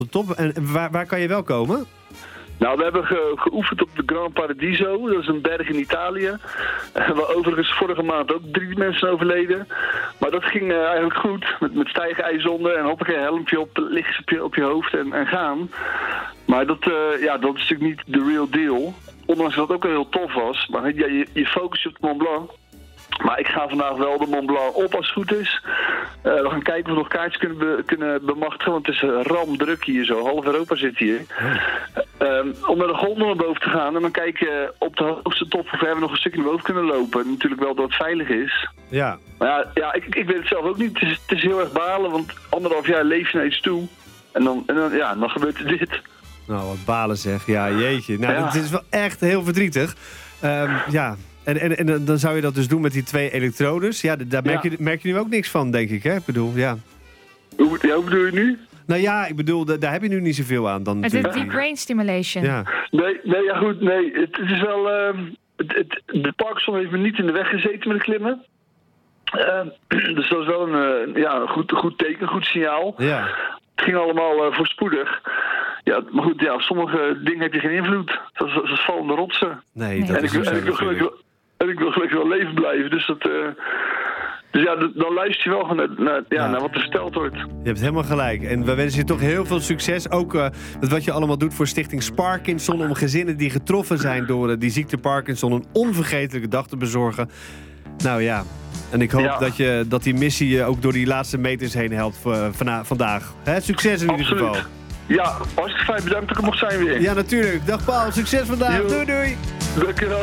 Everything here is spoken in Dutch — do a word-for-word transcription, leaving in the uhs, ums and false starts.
Top. En waar, waar kan je wel komen? Nou, we hebben ge- geoefend op de Gran Paradiso. Dat is een berg in Italië. Waar overigens vorige maand ook drie mensen overleden. Maar dat ging uh, eigenlijk goed. Met, met stijgijs onder en hoppakee, helmpje op, lichtjes op je, op je hoofd en, en gaan. Maar dat, uh, ja, dat is natuurlijk niet de real deal. Ondanks dat het ook wel heel tof was. Maar ja, je, je focust je op de Mont Blanc. Maar ik ga vandaag wel de Mont Blanc op als het goed is. Uh, we gaan kijken of we nog kaartjes kunnen, be, kunnen bemachtigen. Want het is uh, ramdruk hier zo. Half Europa zit hier. Uh, um, om naar de gondel naar boven te gaan. En dan kijken op de hoogste top of we nog een stukje naar boven kunnen lopen. Natuurlijk wel dat het veilig is. Ja. Maar ja, ja ik, ik weet het zelf ook niet. Het is, het is heel erg balen. Want anderhalf jaar leef je naar iets toe. En dan, en dan, ja, dan gebeurt er dit. Nou, wat balen zeg. Ja, jeetje. Nou, Ja. het is wel echt heel verdrietig. Um, ja. En, en, en dan zou je dat dus doen met die twee elektrodes. Ja, daar merk, Ja. je, merk je nu ook niks van, denk ik. Hè? Ik bedoel, ja. Hoe, ja, hoe bedoel je nu? Nou ja, ik bedoel, da- daar heb je nu niet zoveel aan. Dan Het is natuurlijk. deep brain stimulation. Ja. Nee, nee, ja goed, nee. Het, het is wel... Uh, het, het, de Parkinson heeft me niet in de weg gezeten met het klimmen. Uh, dus dat is wel een, uh, ja, een goed, goed teken, een goed signaal. Ja. Het ging allemaal uh, voorspoedig. Ja, maar goed, ja, op sommige dingen heb je geen invloed. Zoals, zoals vallende rotsen. Nee, Nee. dat En ik, is wil- ook en, zo ik wil natuurlijk. gelukkig, en ik wil gelukkig wel leven blijven. Dus dat... Uh, dus ja, d- dan luister je wel gewoon naar, naar, ja, Ja. naar wat er verteld wordt. Je hebt helemaal gelijk. En we wensen je toch heel veel succes. Ook uh, met wat je allemaal doet voor Stichting Parkinson. Om gezinnen die getroffen zijn door uh, die ziekte Parkinson een onvergetelijke dag te bezorgen. Nou ja, en ik hoop Ja. dat, je, dat die missie je ook door die laatste meters heen helpt uh, vana- vandaag. Hè, succes in ieder Absoluut. geval. Ja, hartstikke fijn. Bedankt dat ik er mocht zijn weer. Ja, natuurlijk. Dag Paul, succes vandaag. Jo. Doei doei. Dankjewel.